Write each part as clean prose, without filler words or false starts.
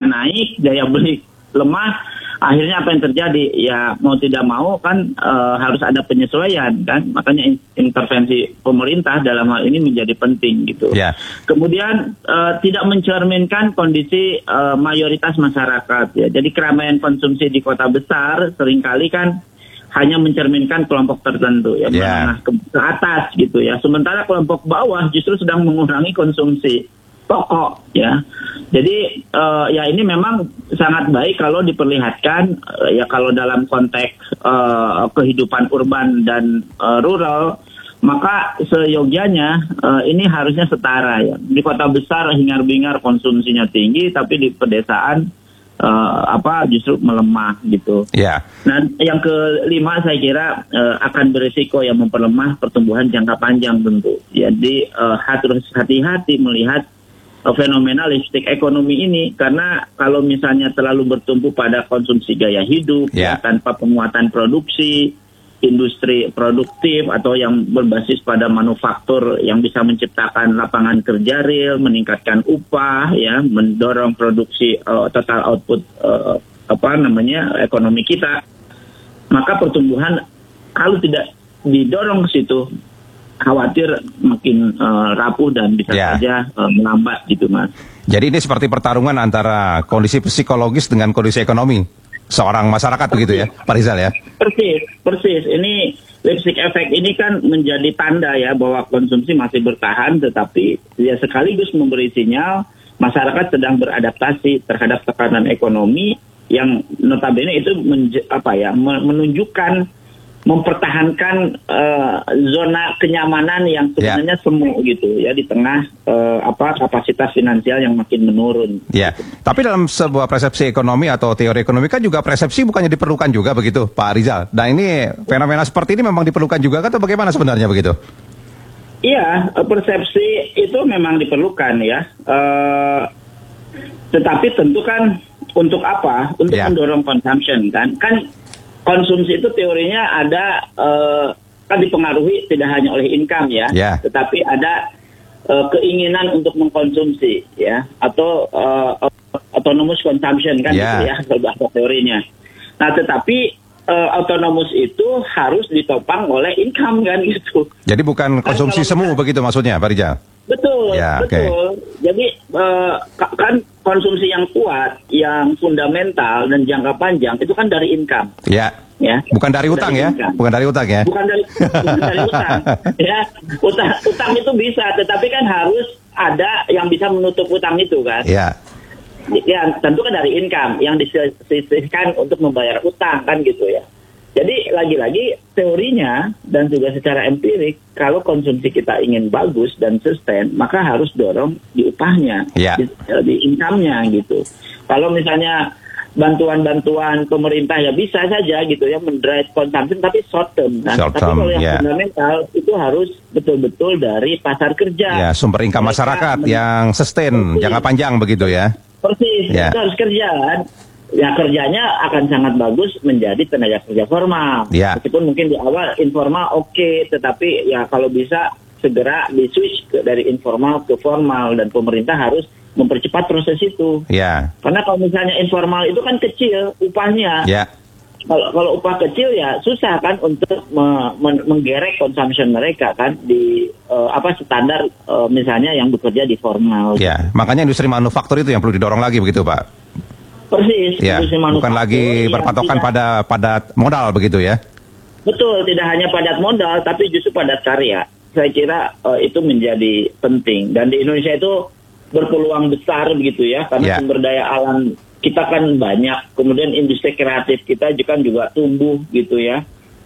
naik, daya beli lemah, akhirnya apa yang terjadi? Ya mau tidak mau kan harus ada penyesuaian kan, makanya intervensi pemerintah dalam hal ini menjadi penting gitu. Yeah. Kemudian tidak mencerminkan kondisi mayoritas masyarakat ya. Jadi keramaian konsumsi di kota besar seringkali kan hanya mencerminkan kelompok tertentu ya, menengah ke atas gitu ya. Sementara kelompok bawah justru sedang mengurangi konsumsi pokok ya. Jadi ya ini memang sangat baik kalau diperlihatkan ya, kalau dalam konteks kehidupan urban dan rural, maka seyogyanya ini harusnya setara ya. Di kota besar hingar-bingar konsumsinya tinggi, tapi di pedesaan justru melemah gitu. Yeah. Nah, yang kelima saya kira akan berisiko yang memperlemah pertumbuhan jangka panjang tentu. Jadi harus hati-hati melihat fenomena lipstick ekonomi ini, karena kalau misalnya terlalu bertumpu pada konsumsi gaya hidup tanpa penguatan produksi, industri produktif atau yang berbasis pada manufaktur yang bisa menciptakan lapangan kerja real, meningkatkan upah ya, mendorong produksi total output ekonomi kita, maka pertumbuhan kalau tidak didorong ke situ khawatir makin rapuh dan bisa saja melambat gitu, Mas. Jadi ini seperti pertarungan antara kondisi psikologis dengan kondisi ekonomi seorang masyarakat begitu ya, Pak Rizal ya? Persis. Ini lipstick effect ini kan menjadi tanda ya bahwa konsumsi masih bertahan, tetapi ya sekaligus memberi sinyal masyarakat sedang beradaptasi terhadap tekanan ekonomi yang notabene itu menunjukkan mempertahankan zona kenyamanan yang sebenarnya semu gitu ya di tengah kapasitas finansial yang makin menurun. Ya. Gitu. Tapi dalam sebuah persepsi ekonomi atau teori ekonomi kan juga persepsi bukannya diperlukan juga begitu, Pak Rizal. Dan ini fenomena seperti ini memang diperlukan juga atau bagaimana sebenarnya begitu? Iya, persepsi itu memang diperlukan ya. Tetapi tentu kan untuk apa? Untuk mendorong consumption kan konsumsi itu teorinya ada kan dipengaruhi tidak hanya oleh income ya, tetapi ada keinginan untuk mengkonsumsi ya, atau autonomous consumption kan gitu ya kalau bahasa teorinya. Nah tetapi autonomous itu harus ditopang oleh income kan gitu. Jadi bukan konsumsi semu begitu maksudnya, Pak Rizal? Betul, betul. Jadi kan konsumsi yang kuat, yang fundamental dan jangka panjang itu kan dari income. Ya. Bukan dari utang ya? Bukan dari utang ya? Bukan dari utang. Ya, utang itu bisa, tetapi kan harus ada yang bisa menutup utang itu kan. Ya, tentu kan dari income yang disisihkan untuk membayar utang kan gitu ya. Jadi lagi-lagi teorinya dan juga secara empirik, kalau konsumsi kita ingin bagus dan sustain, maka harus dorong di upahnya, di income-nya gitu. Kalau misalnya bantuan-bantuan pemerintah ya bisa saja gitu ya mendrive consumption, tapi short term kan. Tapi kalau yang fundamental itu harus betul-betul dari pasar kerja. Sumber income masyarakat yang sustain, jangka panjang begitu ya. Persis, itu harus kerja kan. Ya kerjanya akan sangat bagus menjadi tenaga kerja formal. Meskipun mungkin di awal informal tetapi ya kalau bisa segera di-switch dari informal ke formal, dan pemerintah harus mempercepat proses itu. Karena kalau misalnya informal itu kan kecil upahnya. Kalau upah kecil ya susah kan untuk menggerek consumption mereka kan di standar misalnya yang bekerja di formal. Makanya industri manufaktur itu yang perlu didorong lagi begitu, Pak. Persis. Bukan lagi berpatokan pada modal begitu ya. Betul, tidak hanya padat modal tapi justru padat karya. Saya kira itu menjadi penting, dan di Indonesia itu berpeluang besar begitu ya, karena sumber daya alam kita kan banyak, kemudian industri kreatif kita juga tumbuh gitu ya,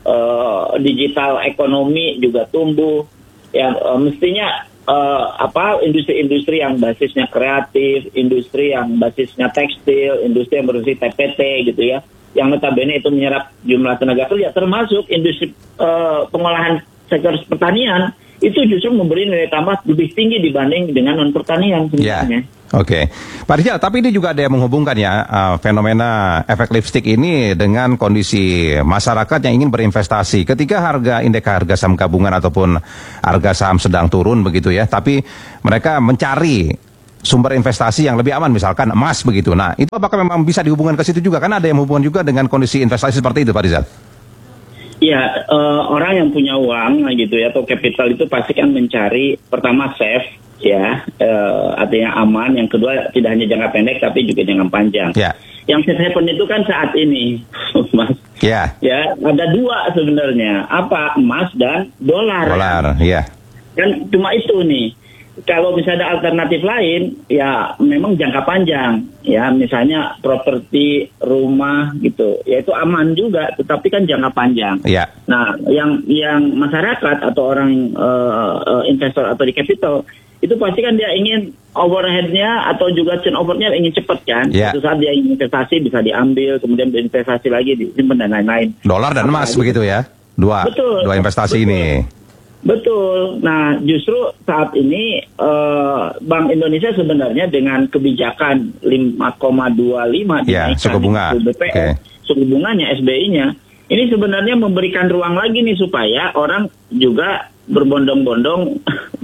digital ekonomi juga tumbuh, ya mestinya industri-industri yang basisnya kreatif, industri yang basisnya tekstil, industri yang berbasis TPT gitu ya, yang notabene itu menyerap jumlah tenaga kerja, termasuk industri pengolahan sektor pertanian, itu justru memberi nilai tambah lebih tinggi dibanding dengan non pertanian sebenarnya. Oke, Pak Rizal, tapi ini juga ada yang menghubungkan ya fenomena efek lipstick ini dengan kondisi masyarakat yang ingin berinvestasi. Ketika indeks harga saham gabungan ataupun harga saham sedang turun begitu ya, tapi mereka mencari sumber investasi yang lebih aman, misalkan emas begitu. Nah, itu apakah memang bisa dihubungkan ke situ juga? Karena ada yang hubungan juga dengan kondisi investasi seperti itu, Pak Rizal. Ya, orang yang punya uang gitu ya atau capital itu pasti kan mencari pertama safe ya, artinya aman. Yang kedua tidak hanya jangka pendek tapi juga jangka panjang. Ya. Yang safe haven itu kan saat ini, Mas. Ya. Ya, ada dua sebenarnya. Apa? Emas dan dolar. Dolar, ya. Kan cuma itu nih. Kalau misalnya ada alternatif lain, ya memang jangka panjang, ya misalnya properti, rumah gitu, ya itu aman juga, tetapi kan jangka panjang. Ya. Nah, yang masyarakat atau orang investor atau di capital itu pasti kan dia ingin overhead-nya atau juga turnover-nya ingin cepat kan. Ya. Suatu saat dia ingin investasi bisa diambil, kemudian berinvestasi lagi, disimpan dan lain-lain. Dolar dan emas begitu ya, dua investasi betul. ini. Betul. Nah, justru saat ini Bank Indonesia sebenarnya dengan kebijakan 5,25 suku bunga, suku bunganya SBI-nya, ini sebenarnya memberikan ruang lagi nih supaya orang juga berbondong-bondong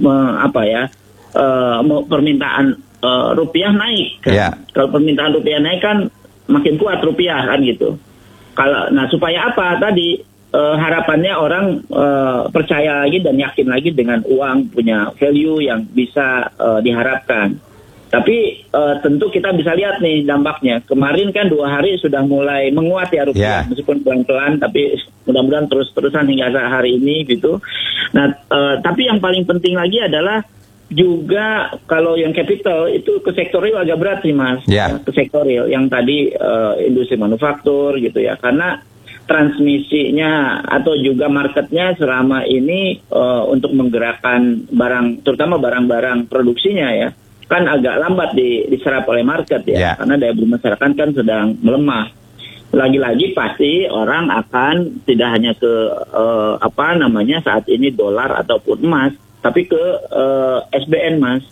permintaan rupiah naik. Kan? Yeah. Kalau permintaan rupiah naik kan makin kuat rupiah kan gitu. Nah supaya apa tadi? Harapannya orang percaya lagi dan yakin lagi dengan uang punya value yang bisa diharapkan. Tapi tentu kita bisa lihat nih dampaknya. Kemarin kan 2 hari sudah mulai menguat ya rupiah, meskipun pelan-pelan, tapi mudah-mudahan terus-terusan hingga hari ini gitu. Nah, tapi yang paling penting lagi adalah juga kalau yang capital itu ke sektorial agak berat sih Mas. Ke sektorial yang tadi industri manufaktur gitu ya, karena transmisinya atau juga marketnya selama ini untuk menggerakkan barang, terutama barang-barang produksinya ya, kan agak lambat diserap oleh market ya, karena daya beli masyarakat kan sedang melemah. Lagi-lagi pasti orang akan tidak hanya ke saat ini dolar ataupun emas, tapi ke SBN Mas,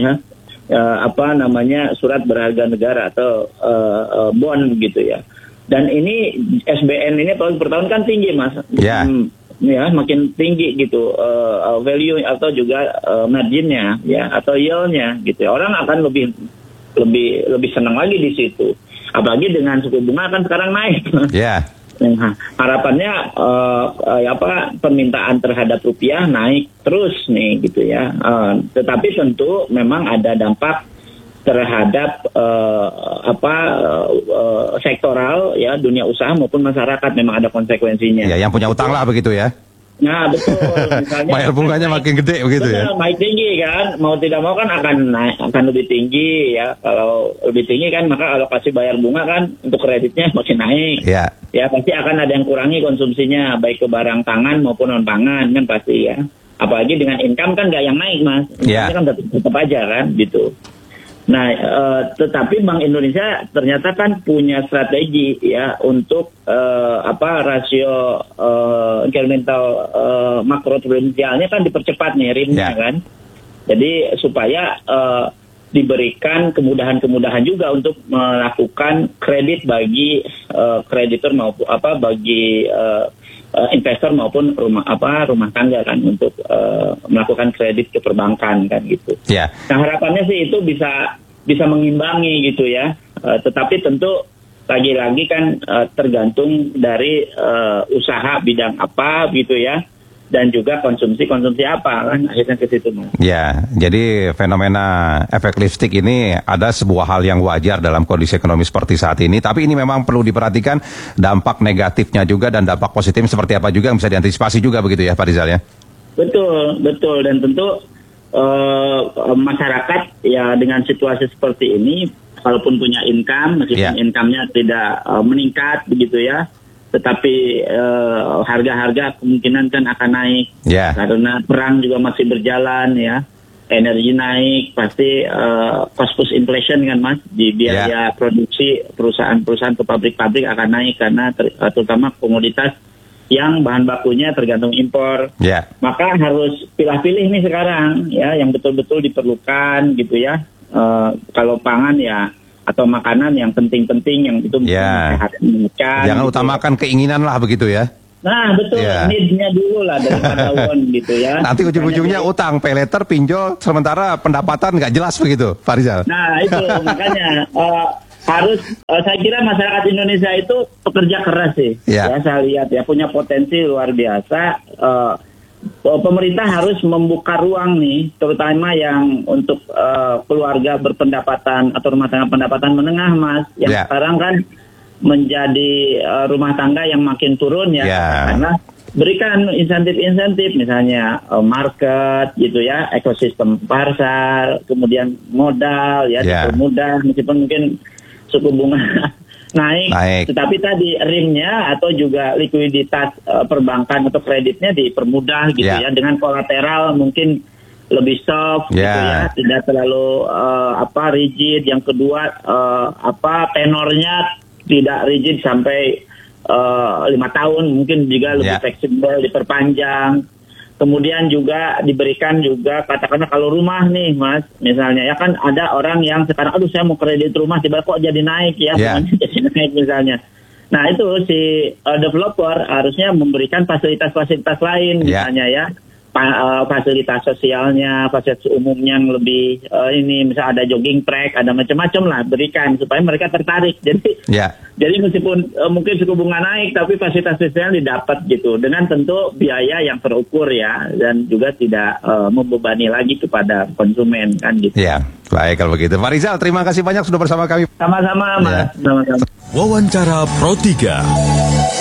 surat berharga negara atau bond gitu ya. Dan ini SBN ini tahun per tahun kan tinggi Mas, makin tinggi gitu value atau juga marginnya ya atau yieldnya gitu. Orang akan lebih senang lagi di situ, apalagi dengan suku bunga kan sekarang naik. Nah, harapannya permintaan terhadap rupiah naik terus nih gitu ya. Tetapi tentu memang ada dampak terhadap sektoral ya, dunia usaha maupun masyarakat, memang ada konsekuensinya. Ya, yang punya utang lah begitu ya. Nah, betul. Misalnya bayar bunganya makin gede begitu ya. Makin tinggi kan, mau tidak mau kan akan naik, akan lebih tinggi ya. Kalau lebih tinggi kan maka alokasi bayar bunga kan untuk kreditnya makin naik. Ya pasti akan ada yang kurangi konsumsinya baik ke barang pangan maupun non pangan kan pasti ya. Apalagi dengan income kan nggak yang naik Mas. Kan tetap aja kan gitu. Nah, tetapi Bank Indonesia ternyata kan punya strategi ya untuk rasio incremental makroprudensialnya kan dipercepat nih rimnya kan. Jadi supaya diberikan kemudahan-kemudahan juga untuk melakukan kredit bagi kreditur maupun bagi investor maupun rumah tangga kan untuk melakukan kredit ke perbankan kan gitu. Nah, harapannya sih itu bisa mengimbangi gitu ya. Tetapi tentu lagi-lagi kan tergantung dari usaha bidang apa gitu ya. Dan juga konsumsi apa kan akhirnya ke situ. Ya, jadi fenomena efek lipstick ini ada sebuah hal yang wajar dalam kondisi ekonomi seperti saat ini, tapi ini memang perlu diperhatikan dampak negatifnya juga dan dampak positifnya seperti apa juga yang bisa diantisipasi juga begitu ya Pak Rizal ya. Betul dan tentu masyarakat ya dengan situasi seperti ini kalaupun punya income meskipun income-nya tidak meningkat begitu ya. Tetapi harga-harga kemungkinan kan akan naik karena perang juga masih berjalan ya, energi naik, pasti cost push inflation kan Mas, di biaya produksi perusahaan-perusahaan ke pabrik-pabrik akan naik karena terutama komoditas yang bahan bakunya tergantung impor. Maka harus pilih-pilih nih sekarang ya yang betul-betul diperlukan gitu ya. Kalau pangan ya atau makanan yang penting-penting yang itu sehat meningkat. Jangan utamakan keinginan lah begitu ya. Nah betul, need-nya dulu lah daripada want gitu ya. Nanti ujung-ujungnya utang, pay later, pinjol, sementara pendapatan nggak jelas begitu, Pak Rizal. Nah itu makanya harus saya kira masyarakat Indonesia itu pekerja keras sih. Ya saya lihat ya punya potensi luar biasa. Pemerintah harus membuka ruang nih, terutama yang untuk keluarga berpendapatan atau rumah tangga pendapatan menengah, Mas. Yang sekarang kan menjadi rumah tangga yang makin turun ya, karena berikan insentif-insentif misalnya market gitu ya, ekosistem pasar, kemudian modal ya, dipermudah meskipun mungkin suku bunga naik, tetapi tadi rimnya atau juga likuiditas perbankan atau kreditnya dipermudah gitu ya, dengan kolateral mungkin lebih soft gitu ya, tidak terlalu rigid. Yang kedua tenornya tidak rigid sampai 5 tahun, mungkin juga lebih fleksibel, diperpanjang. Kemudian juga diberikan juga katakanlah kalau rumah nih Mas, misalnya ya kan ada orang yang sekarang aduh saya mau kredit rumah tiba kok jadi naik ya, jadi naik misalnya. Nah itu si developer harusnya memberikan fasilitas-fasilitas lain misalnya ya. Fasilitas sosialnya, fasilitas umumnya yang lebih misalnya ada jogging track, ada macam-macam lah berikan supaya mereka tertarik. Jadi meskipun mungkin suku bunga naik, tapi fasilitas sosial didapat gitu dengan tentu biaya yang terukur ya, dan juga tidak membebani lagi kepada konsumen kan gitu. Ya, baik kalau begitu. Pak Rizal, terima kasih banyak sudah bersama kami. Sama-sama Mas. Sama-sama. Wawancara Pro 3.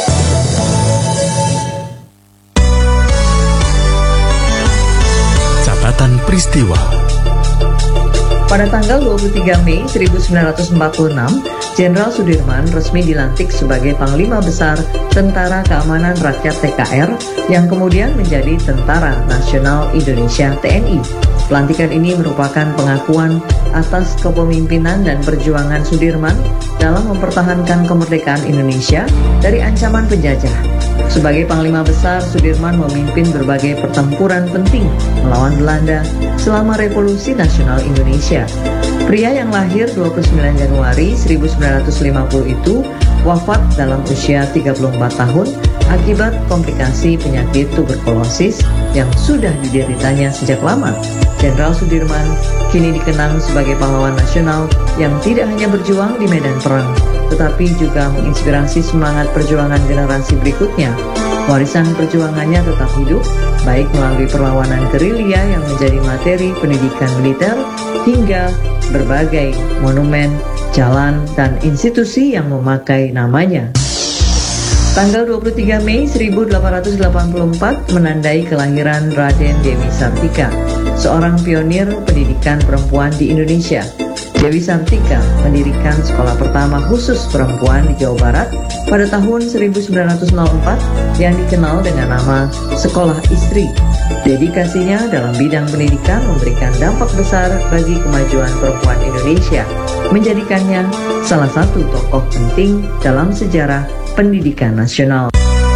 Catatan peristiwa. Pada tanggal 23 Mei 1946, Jenderal Sudirman resmi dilantik sebagai Panglima Besar Tentara Keamanan Rakyat TKR yang kemudian menjadi Tentara Nasional Indonesia TNI. Pelantikan ini merupakan pengakuan atas kepemimpinan dan perjuangan Sudirman dalam mempertahankan kemerdekaan Indonesia dari ancaman penjajah. Sebagai Panglima Besar, Sudirman memimpin berbagai pertempuran penting melawan Belanda selama Revolusi Nasional Indonesia. Pria yang lahir 29 Januari 1950 itu wafat dalam usia 34 tahun akibat komplikasi penyakit tuberkulosis yang sudah dideritanya sejak lama. Jenderal Sudirman kini dikenang sebagai pahlawan nasional yang tidak hanya berjuang di medan perang, tetapi juga menginspirasi semangat perjuangan generasi berikutnya. Warisan perjuangannya tetap hidup, baik melalui perlawanan gerilya yang menjadi materi pendidikan militer, hingga berbagai monumen, jalan, dan institusi yang memakai namanya. Tanggal 23 Mei 1884 menandai kelahiran Raden Dewi Sartika, seorang pionir pendidikan perempuan di Indonesia. Dewi Sartika mendirikan sekolah pertama khusus perempuan di Jawa Barat pada tahun 1904 yang dikenal dengan nama Sekolah Istri. Dedikasinya dalam bidang pendidikan memberikan dampak besar bagi kemajuan perempuan Indonesia, menjadikannya salah satu tokoh penting dalam sejarah pendidikan nasional.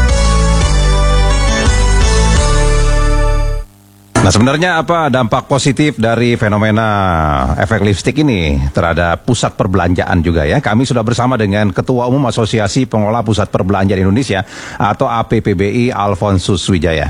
Nah, sebenarnya apa dampak positif dari fenomena efek lipstik ini terhadap pusat perbelanjaan juga ya? Kami sudah bersama dengan Ketua Umum Asosiasi Pengelola Pusat Perbelanjaan Indonesia atau APPBI, Alfonsus Wijaya.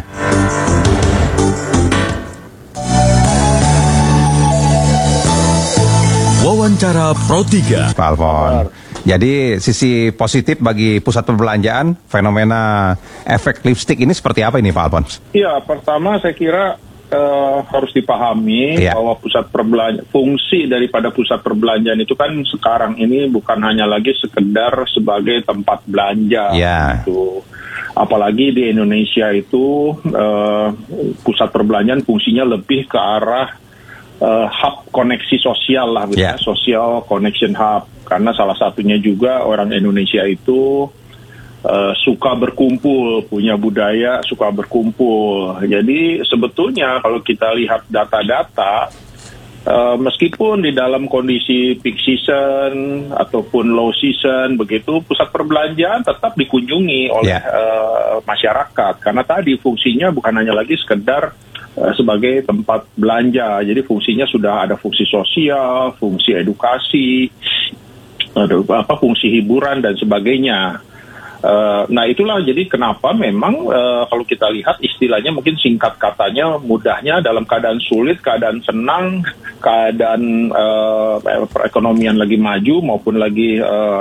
Wawancara Pro 3. Pak Alfon. Jadi sisi positif bagi pusat perbelanjaan fenomena efek lipstik ini seperti apa ini Pak Alfons? Ya, pertama saya kira harus dipahami bahwa pusat perbelanjaan, fungsi daripada pusat perbelanjaan itu kan sekarang ini bukan hanya lagi sekedar sebagai tempat belanja. Gitu. Apalagi di Indonesia itu pusat perbelanjaan fungsinya lebih ke arah hub koneksi sosial lah, social connection hub. Karena salah satunya juga orang Indonesia itu suka berkumpul, punya budaya suka berkumpul. Jadi sebetulnya kalau kita lihat data-data, meskipun di dalam kondisi peak season ataupun low season begitu, pusat perbelanjaan tetap dikunjungi oleh masyarakat. Karena tadi fungsinya bukan hanya lagi sekedar sebagai tempat belanja. Jadi fungsinya sudah ada fungsi sosial, fungsi edukasi, fungsi hiburan dan sebagainya. Nah itulah jadi kenapa memang kalau kita lihat istilahnya mungkin singkat katanya mudahnya dalam keadaan sulit, keadaan senang, keadaan perekonomian lagi maju maupun lagi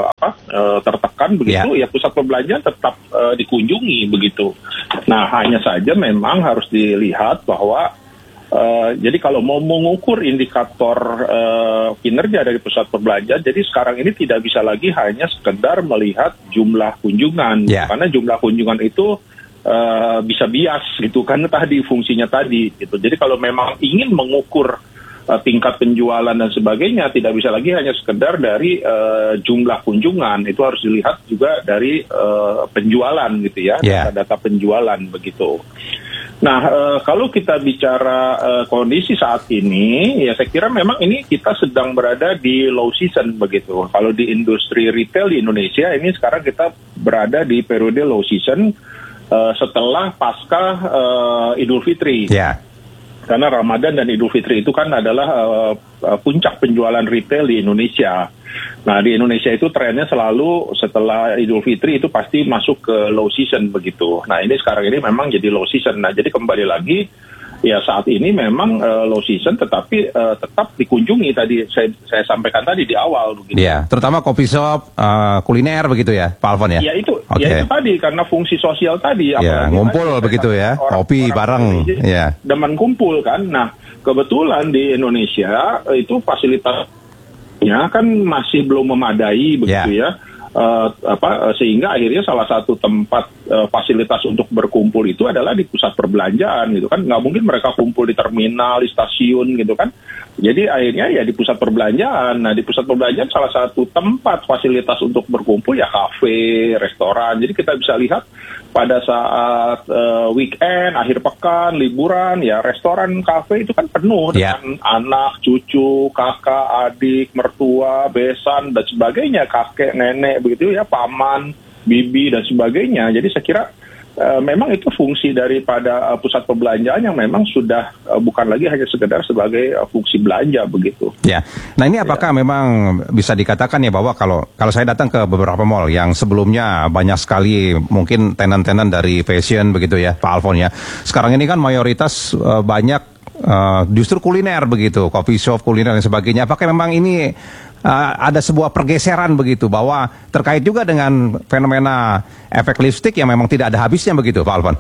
tertekan begitu, ya pusat perbelanjaan tetap dikunjungi begitu. Nah hanya saja memang harus dilihat bahwa jadi kalau mau mengukur indikator kinerja dari pusat perbelanjaan, jadi sekarang ini tidak bisa lagi hanya sekedar melihat jumlah kunjungan, karena jumlah kunjungan itu bisa bias gitu, karena tadi fungsinya tadi gitu. Jadi kalau memang ingin mengukur tingkat penjualan dan sebagainya, tidak bisa lagi hanya sekedar dari jumlah kunjungan, itu harus dilihat juga dari penjualan gitu ya, data penjualan begitu. Nah, kalau kita bicara kondisi saat ini, ya saya kira memang ini kita sedang berada di low season begitu. Kalau di industri retail di Indonesia ini sekarang kita berada di periode low season setelah pasca Idul Fitri. Karena Ramadan dan Idul Fitri itu kan adalah puncak penjualan retail di Indonesia. Nah, di Indonesia itu trennya selalu setelah Idul Fitri itu pasti masuk ke low season begitu. Nah, ini sekarang ini memang jadi low season. Nah, jadi kembali lagi, ya saat ini memang low season tetapi tetap dikunjungi tadi saya sampaikan tadi di awal begitu. Iya, terutama coffee shop, kuliner begitu ya, Pak Alfon ya? Ya itu tadi karena fungsi sosial tadi. Ya, ngumpul begitu ya, kopi bareng. Ya. Demen kumpul kan. Nah, kebetulan di Indonesia itu fasilitasnya kan masih belum memadai begitu ya. Sehingga akhirnya salah satu tempat fasilitas untuk berkumpul itu adalah di pusat perbelanjaan gitu kan. Nggak mungkin mereka kumpul di terminal, di stasiun gitu kan. Jadi akhirnya ya di pusat perbelanjaan. Nah, di pusat perbelanjaan salah satu tempat fasilitas untuk berkumpul ya kafe, restoran. Jadi kita bisa lihat pada saat weekend, akhir pekan, liburan, ya restoran, kafe itu kan penuh dengan anak, cucu, kakak, adik, mertua, besan dan sebagainya, kakek, nenek begitu ya, paman, bibi dan sebagainya. Jadi saya kira memang itu fungsi daripada pusat perbelanjaan yang memang sudah bukan lagi hanya sekedar sebagai fungsi belanja begitu. Ya, nah ini apakah memang bisa dikatakan ya bahwa kalau saya datang ke beberapa mall yang sebelumnya banyak sekali mungkin tenan-tenan dari fashion begitu ya, Pak Alfon ya. Sekarang ini kan mayoritas banyak justru kuliner begitu, coffee shop, kuliner dan sebagainya. Apakah memang ini ada sebuah pergeseran begitu bahwa terkait juga dengan fenomena efek lipstick yang memang tidak ada habisnya begitu, Pak Alfon?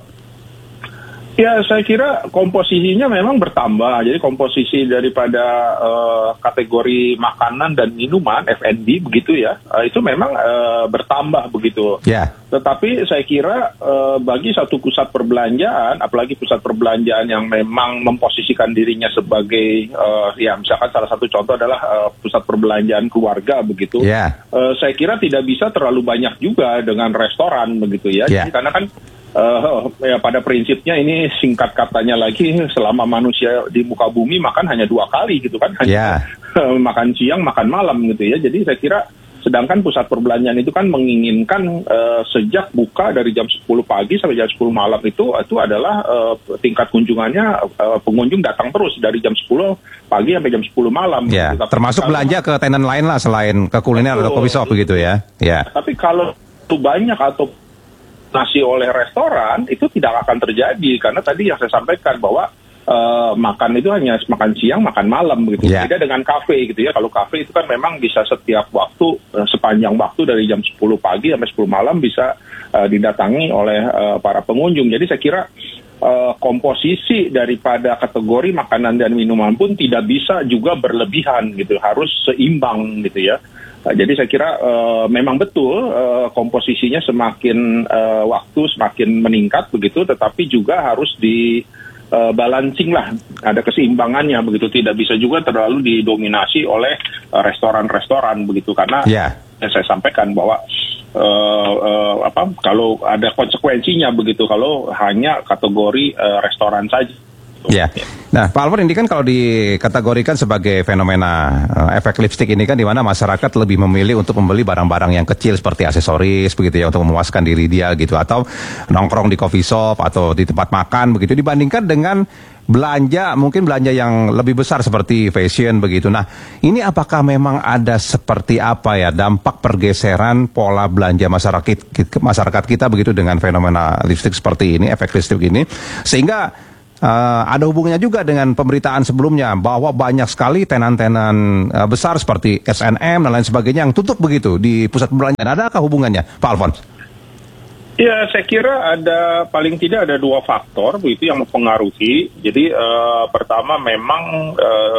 Ya, saya kira komposisinya memang bertambah. Jadi komposisi daripada kategori makanan dan minuman F&B begitu ya, itu memang bertambah begitu. Tetapi saya kira bagi satu pusat perbelanjaan, apalagi pusat perbelanjaan yang memang memposisikan dirinya sebagai ya misalkan salah satu contoh adalah pusat perbelanjaan keluarga begitu. Saya kira tidak bisa terlalu banyak juga dengan restoran begitu ya. Jadi karena kan ya pada prinsipnya ini singkat katanya lagi, selama manusia di muka bumi makan hanya 2 kali gitu kan, hanya makan siang, makan malam gitu ya. Jadi saya kira sedangkan pusat perbelanjaan itu kan menginginkan sejak buka dari jam 10 pagi sampai jam 10 malam itu adalah tingkat kunjungannya pengunjung datang terus dari jam 10 pagi sampai jam 10 malam. Gitu. Termasuk belanja ke tenan lain lah selain ke kuliner atau coffee shop begitu ya. Tapi kalau itu banyak atau nasi oleh restoran itu tidak akan terjadi karena tadi yang saya sampaikan bahwa makan itu hanya makan siang, makan malam begitu. Beda dengan kafe gitu ya. Kalau kafe itu kan memang bisa setiap waktu, sepanjang waktu dari jam 10 pagi sampai 10 malam bisa didatangi oleh para pengunjung. Jadi saya kira komposisi daripada kategori makanan dan minuman pun tidak bisa juga berlebihan gitu, harus seimbang gitu ya. Jadi saya kira memang betul komposisinya semakin waktu semakin meningkat begitu, tetapi juga harus di balancing lah, ada keseimbangannya begitu, tidak bisa juga terlalu didominasi oleh restoran-restoran begitu karena saya sampaikan bahwa kalau ada konsekuensinya begitu kalau hanya kategori restoran saja Ya. Nah, Pak Alfon, ini kan kalau dikategorikan sebagai fenomena efek lipstick ini kan di mana masyarakat lebih memilih untuk membeli barang-barang yang kecil seperti aksesoris begitu ya untuk memuaskan diri dia gitu, atau nongkrong di coffee shop atau di tempat makan begitu, dibandingkan dengan mungkin belanja yang lebih besar seperti fashion begitu. Nah, ini apakah memang ada seperti apa ya dampak pergeseran pola belanja masyarakat kita begitu dengan fenomena lipstick seperti ini, efek lipstick ini, sehingga ada hubungannya juga dengan pemberitaan sebelumnya bahwa banyak sekali tenan-tenan besar seperti S&M dan lain sebagainya yang tutup begitu di pusat perbelanjaan. Adakah hubungannya, Pak Alfons? Ya, saya kira paling tidak ada dua faktor begitu yang mempengaruhi. Jadi pertama memang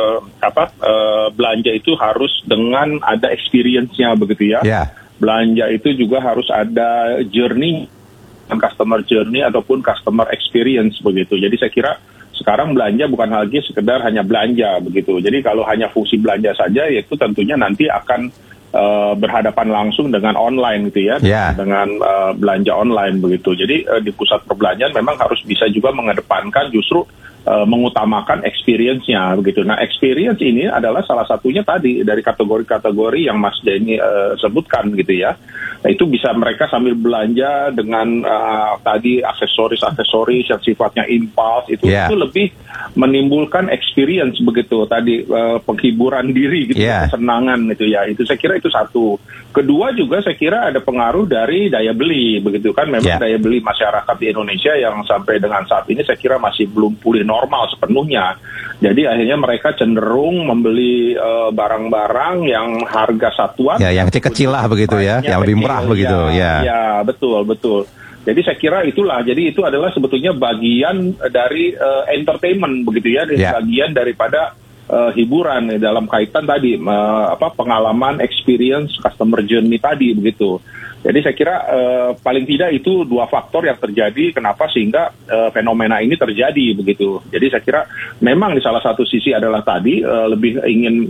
belanja itu harus dengan ada experience-nya begitu ya. Yeah. Belanja itu juga harus ada journey, customer journey ataupun customer experience begitu. Jadi saya kira sekarang belanja bukan lagi sekedar hanya belanja begitu. Jadi kalau hanya fungsi belanja saja, yaitu tentunya nanti akan berhadapan langsung dengan online gitu ya, dengan belanja online begitu. Jadi di pusat perbelanjaan memang harus bisa juga mengedepankan justru mengutamakan experience-nya begitu. Nah, experience ini adalah salah satunya tadi dari kategori-kategori yang Mas Denny sebutkan gitu ya. Nah, itu bisa mereka sambil belanja dengan tadi aksesoris yang sifatnya impulse itu lebih menimbulkan experience begitu tadi, penghiburan diri gitu, kesenangan gitu ya. Itu saya kira itu satu. Kedua juga saya kira ada pengaruh dari daya beli begitu kan. Memang daya beli masyarakat di Indonesia yang sampai dengan saat ini saya kira masih belum pulih normal sepenuhnya. Jadi akhirnya mereka cenderung membeli barang-barang yang harga satuan yang kecil lah begitu ya, yang lebih murah begitu ya. Ya, betul. Jadi saya kira itulah. Jadi itu adalah sebetulnya bagian dari entertainment begitu ya, bagian daripada hiburan dalam kaitan tadi pengalaman, experience, customer journey tadi begitu. Jadi saya kira paling tidak itu dua faktor yang terjadi kenapa sehingga fenomena ini terjadi begitu. Jadi saya kira memang di salah satu sisi adalah tadi lebih ingin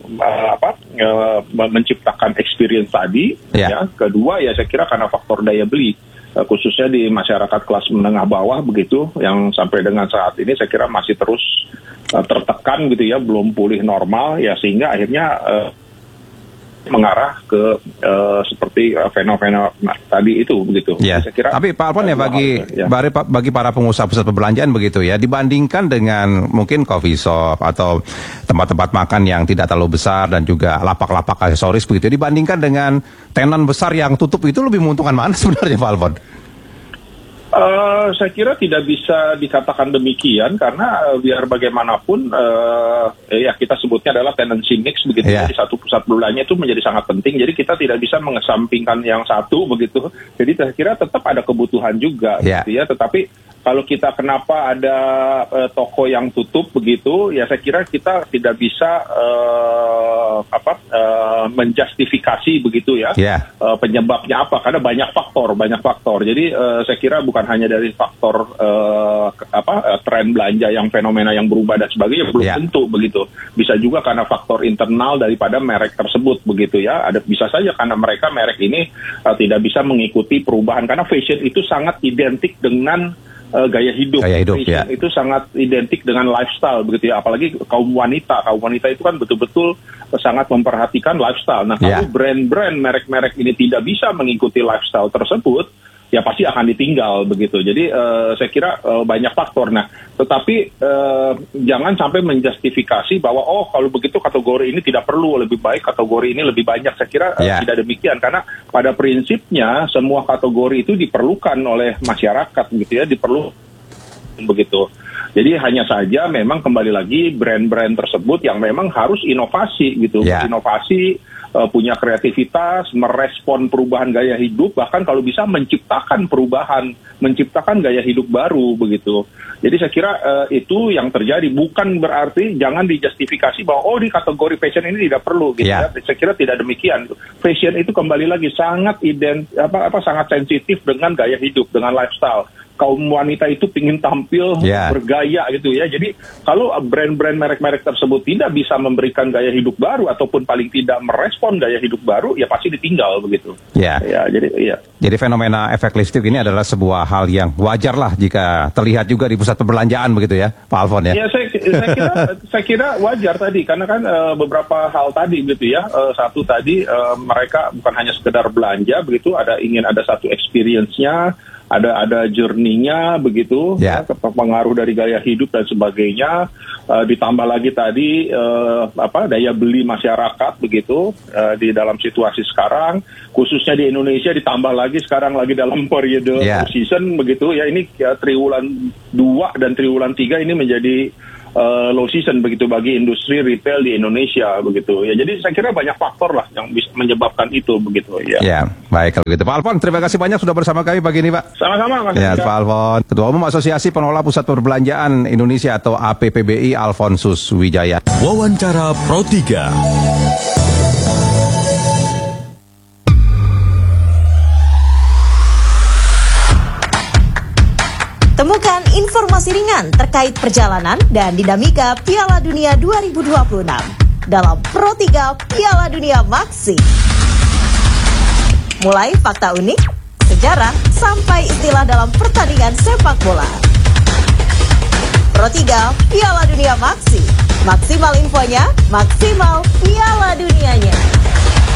menciptakan experience tadi. Ya. Kedua ya saya kira karena faktor daya beli khususnya di masyarakat kelas menengah bawah begitu yang sampai dengan saat ini saya kira masih terus tertekan gitu ya, belum pulih normal ya, sehingga akhirnya mengarah ke seperti fenomena tadi itu begitu. Ya. Saya kira, tapi Pak Alfon bagi para pengusaha pusat perbelanjaan begitu ya, dibandingkan dengan mungkin coffee shop atau tempat-tempat makan yang tidak terlalu besar dan juga lapak-lapak aksesoris begitu, dibandingkan dengan tenan besar yang tutup, itu lebih menguntungkan mana sebenarnya, Pak Alfon? Saya kira tidak bisa dikatakan demikian karena biar bagaimanapun kita sebutnya adalah tenancy mix begitu. Di satu pusat perbelanjaan itu menjadi sangat penting. Jadi kita tidak bisa mengesampingkan yang satu begitu. Jadi saya kira tetap ada kebutuhan juga gitu ya. Tetapi kalau kita kenapa ada toko yang tutup begitu, ya saya kira kita tidak bisa menjustifikasi begitu ya penyebabnya apa, karena banyak faktor. Jadi saya kira bukan hanya dari faktor tren belanja yang fenomena yang berubah dan sebagainya, belum tentu begitu. Bisa juga karena faktor internal daripada merek tersebut begitu ya. Bisa saja karena merek ini tidak bisa mengikuti perubahan, karena fashion itu sangat identik dengan gaya hidup fashion itu sangat identik dengan lifestyle begitu ya, apalagi kaum wanita itu kan betul-betul sangat memperhatikan lifestyle. Nah, kalau brand-brand merek-merek ini tidak bisa mengikuti lifestyle tersebut, ya pasti akan ditinggal begitu. Jadi saya kira banyak faktor. Nah, tetapi jangan sampai menjustifikasi bahwa kalau begitu kategori ini tidak perlu, lebih baik kategori ini lebih banyak. Saya kira tidak demikian, karena pada prinsipnya semua kategori itu diperlukan oleh masyarakat gitu ya, begitu. Jadi hanya saja memang kembali lagi brand-brand tersebut yang memang harus inovasi gitu, inovasi, punya kreativitas, merespon perubahan gaya hidup, bahkan kalau bisa menciptakan perubahan, menciptakan gaya hidup baru begitu. Jadi saya kira itu yang terjadi, bukan berarti jangan dijustifikasi bahwa di kategori fashion ini tidak perlu gitu ya. Saya kira tidak demikian. Fashion itu kembali lagi sangat sangat sensitif dengan gaya hidup, dengan lifestyle. kaum wanita itu pingin tampil bergaya gitu ya. Jadi kalau brand-brand merek-merek tersebut tidak bisa memberikan gaya hidup baru ataupun paling tidak merespon gaya hidup baru, ya pasti ditinggal begitu. Ya, jadi fenomena efek lipstick ini adalah sebuah hal yang wajar lah jika terlihat juga di pusat perbelanjaan begitu ya, Pak Alfon ya. Ya, saya kira wajar tadi karena kan beberapa hal tadi gitu ya. Satu tadi mereka bukan hanya sekedar belanja begitu, ingin ada satu experience-nya, ada journey-nya begitu, pengaruh dari gaya hidup dan sebagainya, ditambah lagi tadi daya beli masyarakat begitu di dalam situasi sekarang, khususnya di Indonesia, ditambah lagi sekarang lagi dalam periode season begitu ya, ini triwulan 2 dan triwulan 3 ini menjadi low season begitu bagi industri retail di Indonesia begitu ya. Jadi saya kira banyak faktor lah yang bisa menyebabkan itu begitu ya. Ya, baik kalau gitu. Pak Alfon, terima kasih banyak sudah bersama kami pagi ini, Pak. Sama-sama, Mas. Ya, Pak Alfon, Ketua Umum Asosiasi Pengelola Pusat Perbelanjaan Indonesia atau APPBI, Alfonsus Wijaya. Wawancara Pro 3. Temukan informasi ringan terkait perjalanan dan dinamika Piala Dunia 2026 dalam Pro 3 Piala Dunia Maxi. Mulai fakta unik, sejarah, sampai istilah dalam pertandingan sepak bola. Pro 3 Piala Dunia Maxi. Maksimal infonya, maksimal Piala Dunianya.